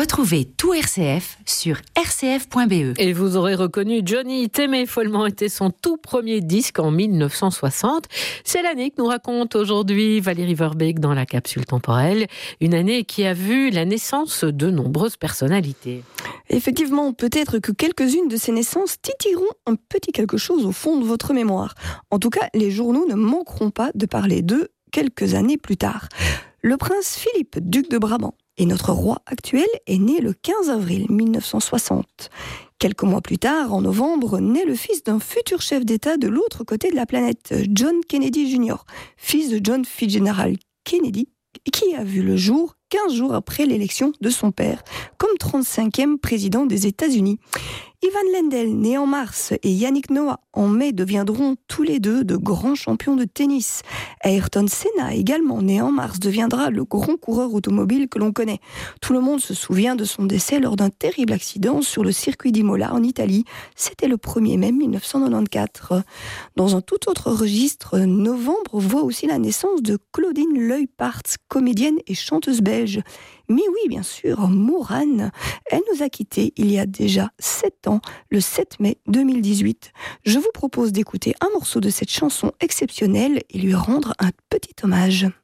Retrouvez tout RCF sur rcf.be. Et vous aurez reconnu Johnny, T'aimer follement était son tout premier disque en 1960. C'est l'année que nous raconte aujourd'hui Valérie Verbeek dans la capsule temporelle. Une année qui a vu la naissance de nombreuses personnalités. Effectivement, peut-être que quelques-unes de ces naissances titilleront un petit quelque chose au fond de votre mémoire. En tout cas, les journaux ne manqueront pas de parler d'eux quelques années plus tard. Le prince Philippe, duc de Brabant, et notre roi actuel est né le 15 avril 1960. Quelques mois plus tard, en novembre, naît le fils d'un futur chef d'État de l'autre côté de la planète, John Kennedy Jr., fils de John Fitzgerald Kennedy, qui a vu le jour 15 jours après l'élection de son père, comme 35e président des États-Unis. Ivan Lendl, né en mars, et Yannick Noah, en mai, deviendront tous les deux de grands champions de tennis. Ayrton Senna, également né en mars, deviendra le grand coureur automobile que l'on connaît. Tout le monde se souvient de son décès lors d'un terrible accident sur le circuit d'Imola en Italie. C'était le 1er mai 1994. Dans un tout autre registre, novembre voit aussi la naissance de Claudine Leupartz, comédienne et chanteuse belge. Mais oui, bien sûr, Mourane. Elle nous a quittés il y a déjà 7 ans, le 7 mai 2018. Je vous propose d'écouter un morceau de cette chanson exceptionnelle et lui rendre un petit hommage.